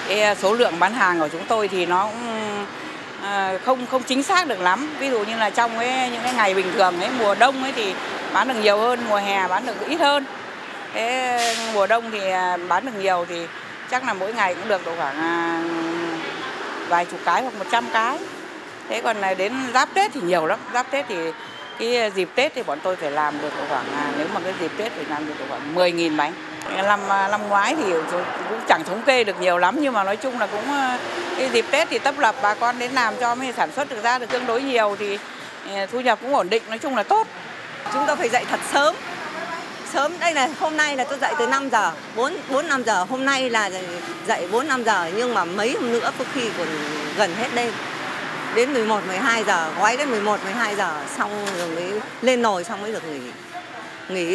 Cái số lượng bán hàng của chúng tôi thì nó cũng không chính xác được lắm. Ví dụ như là trong những cái ngày bình thường ấy, mùa đông ấy thì bán được nhiều hơn, mùa hè bán được ít hơn. Thế mùa đông thì bán được nhiều thì chắc là mỗi ngày cũng được độ khoảng vài chục cái hoặc 100 cái. Thế còn là đến giáp Tết thì nhiều lắm. Giáp Tết thì cái dịp Tết thì bọn tôi phải làm được khoảng, nếu mà cái dịp Tết thì làm được khoảng 10.000 bánh. Năm ngoái thì cũng chẳng thống kê được nhiều lắm, nhưng mà nói chung là cũng cái dịp Tết thì tấp lập bà con đến làm cho mới sản xuất được ra được tương đối nhiều thì thu nhập cũng ổn định, nói chung là tốt. Chúng tôi phải dậy thật sớm. Sớm đây là hôm nay là tôi dậy từ 5 giờ, 4-5 giờ, hôm nay là dậy 4-5 giờ, nhưng mà mấy hôm nữa có khi còn gần hết đêm. Đến 11-12 giờ, gói đến 11-12 giờ xong rồi mới lên nồi xong mới được nghỉ.